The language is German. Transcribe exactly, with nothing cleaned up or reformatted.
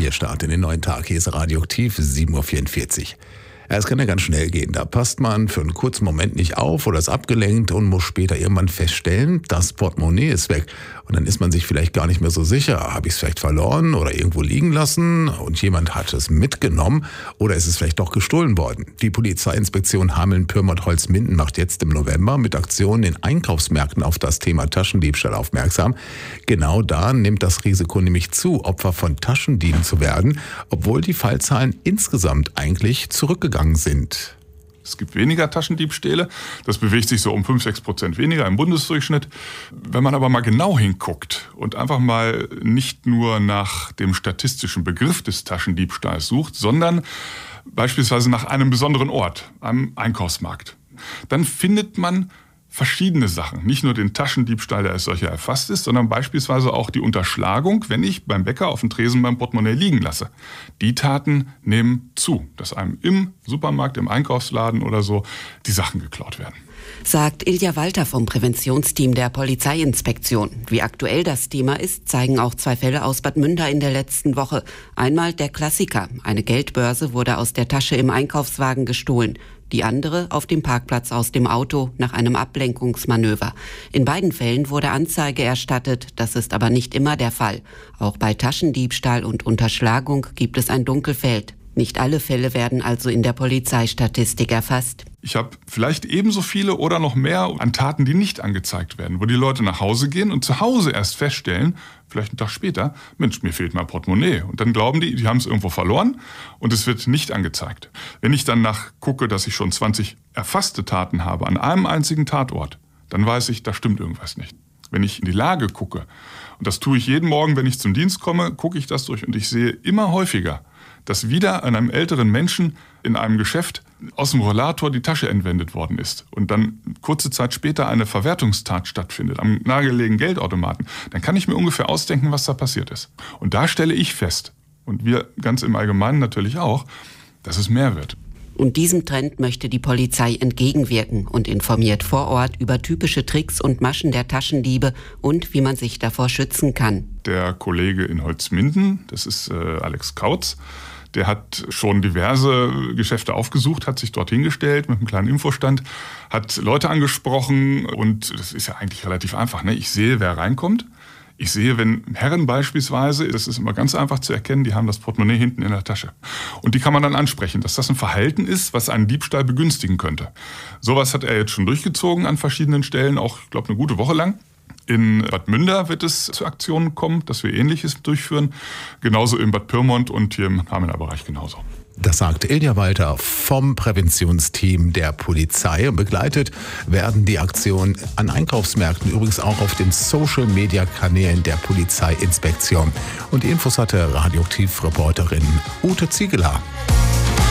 Wir starten in den neuen Tag. Hier ist Radioaktiv, sieben Uhr vierundvierzig. Es kann ja ganz schnell gehen. Da passt man für einen kurzen Moment nicht auf oder ist abgelenkt und muss später irgendwann feststellen, das Portemonnaie ist weg. Und dann ist man sich vielleicht gar nicht mehr so sicher. Habe ich es vielleicht verloren oder irgendwo liegen lassen und jemand hat es mitgenommen oder ist es vielleicht doch gestohlen worden? Die Polizeiinspektion Hameln-Pyrmont-Holzminden macht jetzt im November mit Aktionen in Einkaufsmärkten auf das Thema Taschendiebstahl aufmerksam. Genau da nimmt das Risiko nämlich zu, Opfer von Taschendieben zu werden, obwohl die Fallzahlen insgesamt eigentlich zurückgegangen sind. Es gibt weniger Taschendiebstähle, das bewegt sich so um fünf bis sechs Prozent weniger im Bundesdurchschnitt. Wenn man aber mal genau hinguckt und einfach mal nicht nur nach dem statistischen Begriff des Taschendiebstahls sucht, sondern beispielsweise nach einem besonderen Ort, einem Einkaufsmarkt, dann findet man verschiedene Sachen. Nicht nur den Taschendiebstahl, der als solcher erfasst ist, sondern beispielsweise auch die Unterschlagung, wenn ich beim Bäcker auf dem Tresen beim Portemonnaie liegen lasse. Die Taten nehmen zu, dass einem im Supermarkt, im Einkaufsladen oder so die Sachen geklaut werden. Sagt Ilja Walter vom Präventionsteam der Polizeiinspektion. Wie aktuell das Thema ist, zeigen auch zwei Fälle aus Bad Münder in der letzten Woche. Einmal der Klassiker. Eine Geldbörse wurde aus der Tasche im Einkaufswagen gestohlen. Die andere auf dem Parkplatz aus dem Auto nach einem Ablenkungsmanöver. In beiden Fällen wurde Anzeige erstattet, das ist aber nicht immer der Fall. Auch bei Taschendiebstahl und Unterschlagung gibt es ein Dunkelfeld. Nicht alle Fälle werden also in der Polizeistatistik erfasst. Ich habe vielleicht ebenso viele oder noch mehr an Taten, die nicht angezeigt werden, wo die Leute nach Hause gehen und zu Hause erst feststellen, vielleicht einen Tag später, Mensch, mir fehlt mein Portemonnaie. Und dann glauben die, die haben es irgendwo verloren und es wird nicht angezeigt. Wenn ich dann nachgucke, dass ich schon zwanzig erfasste Taten habe an einem einzigen Tatort, dann weiß ich, da stimmt irgendwas nicht. Wenn ich in die Lage gucke, und das tue ich jeden Morgen, wenn ich zum Dienst komme, gucke ich das durch und ich sehe immer häufiger, dass wieder an einem älteren Menschen in einem Geschäft aus dem Rollator die Tasche entwendet worden ist und dann kurze Zeit später eine Verwertungstat stattfindet am nahegelegenen Geldautomaten, dann kann ich mir ungefähr ausdenken, was da passiert ist. Und da stelle ich fest, und wir ganz im Allgemeinen natürlich auch, dass es mehr wird. Und diesem Trend möchte die Polizei entgegenwirken und informiert vor Ort über typische Tricks und Maschen der Taschendiebe und wie man sich davor schützen kann. Der Kollege in Holzminden, das ist äh, Alex Kautz, der hat schon diverse Geschäfte aufgesucht, hat sich dort hingestellt mit einem kleinen Infostand, hat Leute angesprochen und das ist ja eigentlich relativ einfach, ne? Ich sehe, wer reinkommt. Ich sehe, wenn Herren beispielsweise, das ist immer ganz einfach zu erkennen, die haben das Portemonnaie hinten in der Tasche. Und die kann man dann ansprechen, dass das ein Verhalten ist, was einen Diebstahl begünstigen könnte. Sowas hat er jetzt schon durchgezogen an verschiedenen Stellen, auch, ich glaube, eine gute Woche lang. In Bad Münder wird es zu Aktionen kommen, dass wir Ähnliches durchführen. Genauso in Bad Pyrmont und hier im Hamelner Bereich genauso. Das sagt Ilja Walter vom Präventionsteam der Polizei. Und begleitet werden die Aktionen an Einkaufsmärkten, übrigens auch auf den Social-Media-Kanälen der Polizeiinspektion. Und die Infos hatte Radioaktiv-Reporterin Ute Ziegeler.